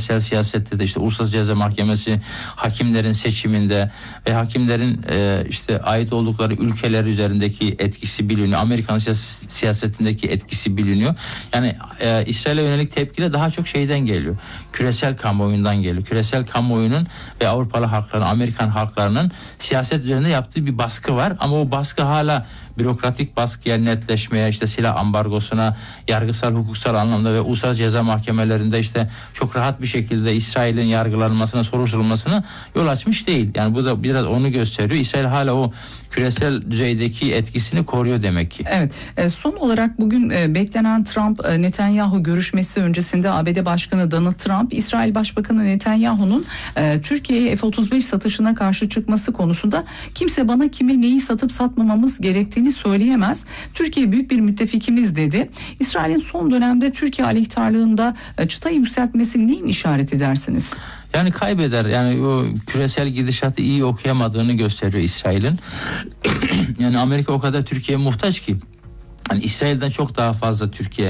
küresel siyasette de işte Uluslararası Ceza Mahkemesi hakimlerin seçiminde ve hakimlerin işte ait oldukları ülkeler üzerindeki etkisi biliniyor. Amerikan siyasetindeki etkisi biliniyor. Yani İsrail'e yönelik tepkiler daha çok şeyden geliyor. Küresel kamuoyundan geliyor. Küresel kamuoyunun ve Avrupalı halkların, Amerikan halklarının siyaset üzerinde yaptığı bir baskı var. Ama o baskı hala bürokratik baskıya, netleşmeye, işte silah ambargosuna, yargısal, hukuksal anlamda ve uluslararası ceza mahkemelerinde işte çok rahat bir şekilde İsrail'in yargılanmasına, soruşturulmasına yol açmış değil. Yani bu da biraz onu gösteriyor. İsrail hala o küresel düzeydeki etkisini koruyor demek ki. Evet. Son olarak bugün beklenen Trump-Netanyahu görüşmesi öncesinde ABD Başkanı Donald Trump, İsrail Başbakanı Netanyahu'nun Türkiye'ye F-35 satışına karşı çıkması konusunda kimse bana kime neyi satıp satmamamız gerektiğini söyleyemez. Türkiye büyük bir müttefikimiz dedi. İsrail'in son dönemde Türkiye aleyhtarlığında çıtayı yükseltmesi neyin işareti dersiniz? Yani kaybeder. Yani o küresel gidişatı iyi okuyamadığını gösteriyor İsrail'in. Yani Amerika o kadar Türkiye'ye muhtaç ki. Yani İsrail'den çok daha fazla Türkiye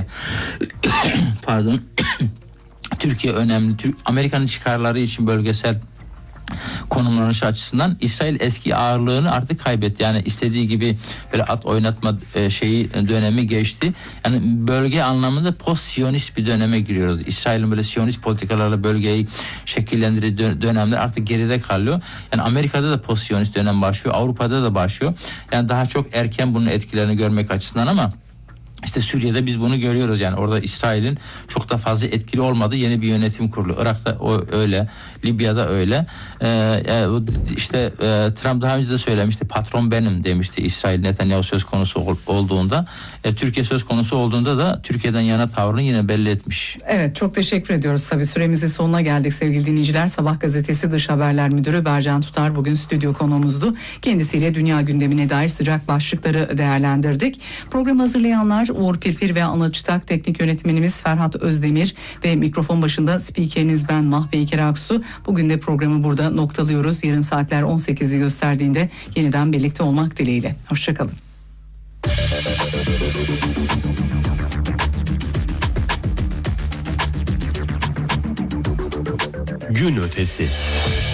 pardon Türkiye önemli. Amerika'nın çıkarları için bölgesel konumlanışı açısından İsrail eski ağırlığını artık kaybetti. Yani istediği gibi böyle at oynatma dönemi geçti. Yani bölge anlamında post-Siyonist bir döneme giriyoruz. İsrail'in böyle Siyonist politikalarla bölgeyi şekillendirdiği dönemler artık geride kalıyor. Yani Amerika'da da post-Siyonist dönem başlıyor. Avrupa'da da başlıyor. Yani daha çok erken bunun etkilerini görmek açısından ama İşte Suriye'de biz bunu görüyoruz. Yani orada İsrail'in çok da fazla etkili olmadığı yeni bir yönetim kurulu. Irak'ta o öyle, Libya'da öyle. İşte Trump daha önce de söylemişti. Patron benim demişti İsrail Netanyahu söz konusu olduğunda. Türkiye söz konusu olduğunda da Türkiye'den yana tavrını yine belli etmiş. Evet, çok teşekkür ediyoruz. Tabii süremizin sonuna geldik sevgili dinleyiciler. Sabah gazetesi Dış Haberler Müdürü Bercan Tutar bugün stüdyo konuğumuzdu. Kendisiyle dünya gündemine dair sıcak başlıkları değerlendirdik. Programı hazırlayanlar Uğur Pirpir ve Anıl Çıtak, teknik yönetmenimiz Ferhat Özdemir ve mikrofon başında spikeriniz ben Mahve İker Aksu. Bugün de programı burada noktalıyoruz. Yarın saatler 18'i gösterdiğinde yeniden birlikte olmak dileğiyle. Hoşçakalın. Gün ötesi.